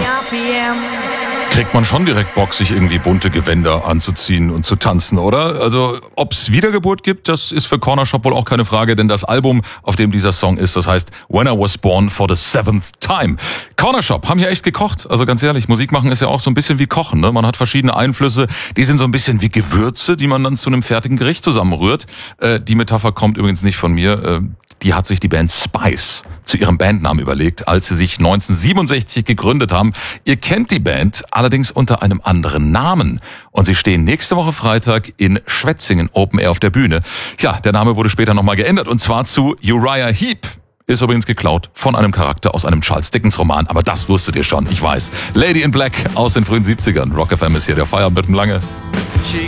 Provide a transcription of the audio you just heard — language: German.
Kriegt man schon direkt Bock, sich irgendwie bunte Gewänder anzuziehen und zu tanzen, oder? Also, ob's Wiedergeburt gibt, das ist für Cornershop wohl auch keine Frage, denn das Album, auf dem dieser Song ist, das heißt When I Was Born for the Seventh Time. Cornershop haben hier echt gekocht. Also ganz ehrlich, Musik machen ist ja auch so ein bisschen wie Kochen, ne? Man hat verschiedene Einflüsse, die sind so ein bisschen wie Gewürze, die man dann zu einem fertigen Gericht zusammenrührt. Die Metapher kommt übrigens nicht von mir. Die hat sich die Band Spice zu ihrem Bandnamen überlegt, als sie sich 1967 gegründet haben. Ihr kennt die Band allerdings unter einem anderen Namen. Und sie stehen nächste Woche Freitag in Schwetzingen Open Air auf der Bühne. Ja, der Name wurde später nochmal geändert und zwar zu Uriah Heep. Ist übrigens geklaut von einem Charakter aus einem Charles Dickens Roman. Aber das wusstet ihr schon, ich weiß. Lady in Black aus den frühen 70ern. Rock FM ist hier der Feierabend mit dem Lange.